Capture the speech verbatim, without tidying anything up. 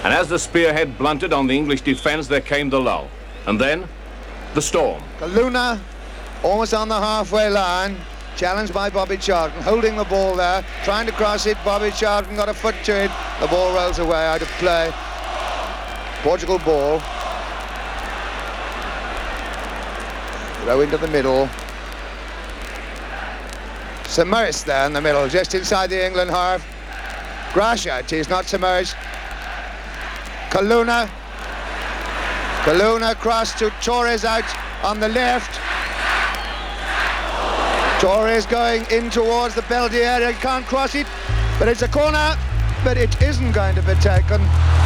And as the spearhead blunted on the English defence, there came the lull. And then, the storm. Kaluna, almost on the halfway line, challenged by Bobby Charlton, holding the ball there, trying to cross it. Bobby Charlton got a foot to it. The ball rolls away out of play. Portugal ball. Throw into the middle. Submerged there in the middle, just inside the England half. Gracia, it is not submerged. Kaluna. Kaluna cross to Torres out on the left. Torres going in towards the penalty area, can't cross it, but it's a corner, but it isn't going to be taken.